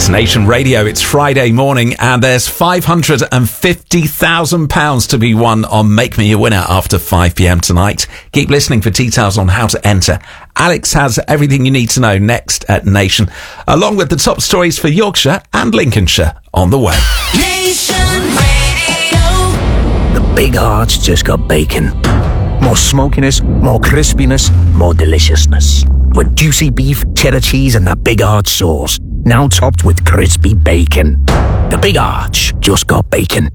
It's Nation Radio. It's Friday morning and there's £550,000 to be won on Make Me a Winner after 5pm tonight. Keep listening for details on how to enter. Alex has everything you need to know next at Nation, along with the top stories for Yorkshire and Lincolnshire on the way. Nation Radio. The Big Arch just got bacon. More smokiness, more crispiness, more deliciousness. With juicy beef, cheddar cheese and that Big Arch sauce. Now topped with crispy bacon. The Big Arch just got bacon.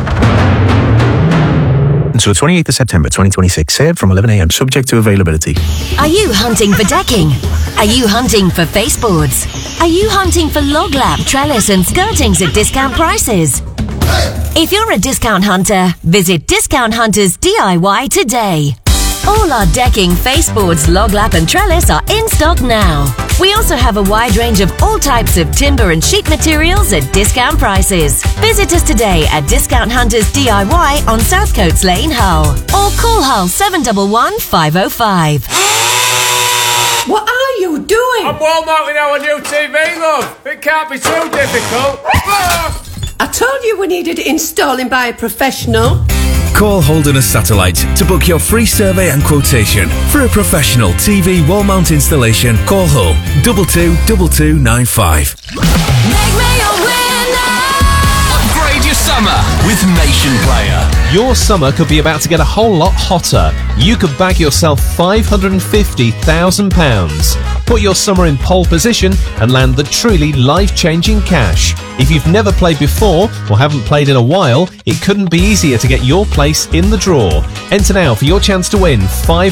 Until 28th of September 2026. Served from 11am, subject to availability. Are you hunting for decking? Are you hunting for baseboards? Are you hunting for log lap, trellis and skirtings at discount prices? If you're a discount hunter, visit Discount Hunters DIY today. All our decking, baseboards, log lap and trellis are in stock now. We also have a wide range of all types of timber and sheet materials at discount prices. Visit us today at Discount Hunters DIY on South Coates Lane, Hull. Or call Hull 711 505. What are you doing? I'm wall-mounting our new TV, love. It can't be too difficult. I told you we needed installing by a professional. Call Holderness Satellite to book your free survey and quotation. For a professional TV wall mount installation, call Hull 222295. Make me a winner. Upgrade your summer with Nation Player. Your summer could be about to get a whole lot hotter. You could bag yourself £550,000. Put your summer in pole position and land the truly life-changing cash. If you've never played before or haven't played in a while, it couldn't be easier to get your place in the draw. Enter now for your chance to win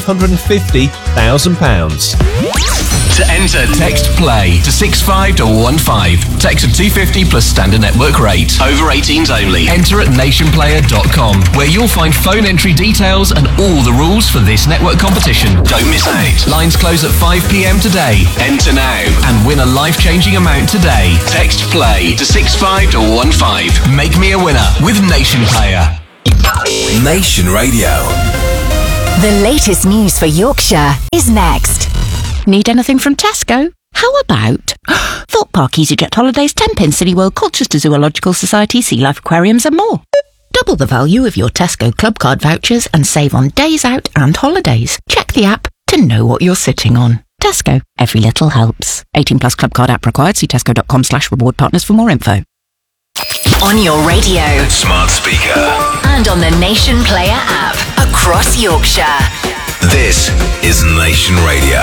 £550,000. To enter, text PLAY to 65215. Text to 250 plus standard network rate. Over 18s only. Enter at nationplayer.com, where you'll find phone entry details and all the rules for this network competition. Don't miss out. Lines close at 5pm today. Enter now and win a life-changing amount today. Text PLAY to 65215. Make me a winner with Nation Player. Nation Radio. The latest news for Yorkshire is next. Need anything from Tesco? How about Thorpe Park EasyJet Holidays, Tenpin City World, Colchester Zoological Society, Sea Life Aquariums and more. Double the value of your Tesco Club Card vouchers and save on days out and holidays. Check the app to know what you're sitting on. Tesco, every little helps. 18 plus Club Card app required. See tesco.com/reward partners for more info. On your radio. Smart speaker. And on the Nation Player app. Across Yorkshire. This is Nation Radio.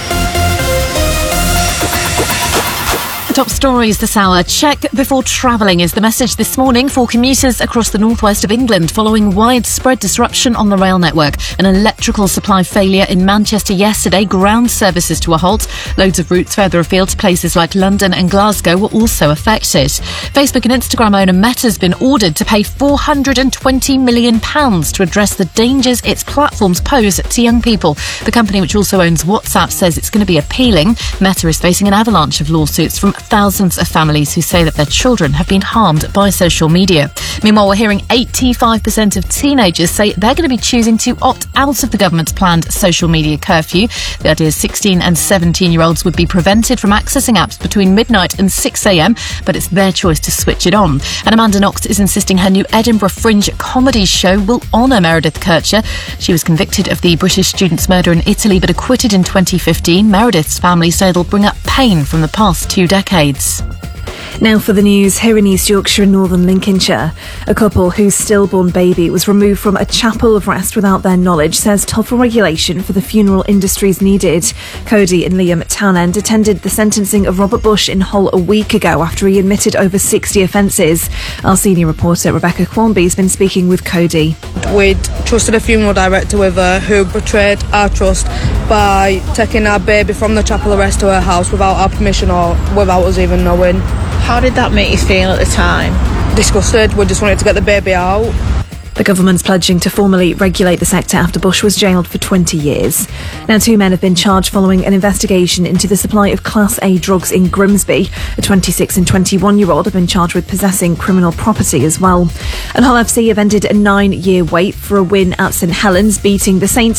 Top stories this hour. Check before travelling is the message this morning for commuters across the northwest of England following widespread disruption on the rail network. An electrical supply failure in Manchester yesterday ground services to a halt. Loads of routes further afield to places like London and Glasgow were also affected. Facebook and Instagram owner Meta has been ordered to pay £420 million to address the dangers its platforms pose to young people. The company, which also owns WhatsApp, says it's going to be appealing. Meta is facing an avalanche of lawsuits from thousands of families who say that their children have been harmed by social media. Meanwhile, we're hearing 85% of teenagers say they're going to be choosing to opt out of the government's planned social media curfew. The idea is 16 and 17-year-olds would be prevented from accessing apps between midnight and 6am, but it's their choice to switch it on. And Amanda Knox is insisting her new Edinburgh Fringe comedy show will honour Meredith Kercher. She was convicted of the British student's murder in Italy but acquitted in 2015. Meredith's family say it'll bring up pain from the past 2 decades. Now for the news, here in East Yorkshire and Northern Lincolnshire. A couple whose stillborn baby was removed from a chapel of rest without their knowledge says tougher regulation for the funeral industry is needed. Cody and Liam Townend attended the sentencing of Robert Bush in Hull a week ago after he admitted over 60 offences. Our senior reporter Rebecca Quamby has been speaking with Cody. We'd trusted a funeral director with her who betrayed our trust by taking our baby from the chapel of rest to her house without our permission or without us even knowing. How did that make you feel at the time? Disgusted. We just wanted to get the baby out. The government's pledging to formally regulate the sector after Bush was jailed for 20 years. Now, 2 men have been charged following an investigation into the supply of Class A drugs in Grimsby. A 26 and 21-year-old have been charged with possessing criminal property as well. And Hull FC have ended a 9-year wait for a win at St Helens, beating the Saints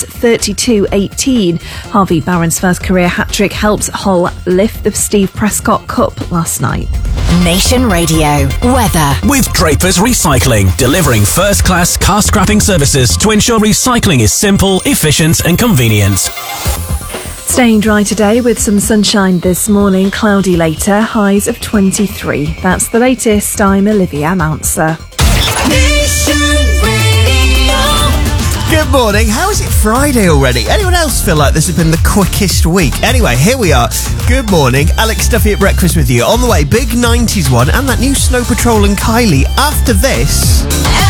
32-18. Harvey Barron's first career hat-trick helped Hull lift the Steve Prescott Cup last night. Nation Radio. Weather. With Drapers Recycling, delivering first-class car scrapping services to ensure recycling is simple, efficient and convenient. Staying dry today with some sunshine this morning, cloudy later, highs of 23. That's the latest. I'm Olivia Mounser. Good morning. How is it Friday already? Anyone else feel like this has been the quickest week? Anyway, here we are. Good morning. Alex Duffy at breakfast with you. On the way, big 90s one and that new Snow Patrol and Kylie. After this...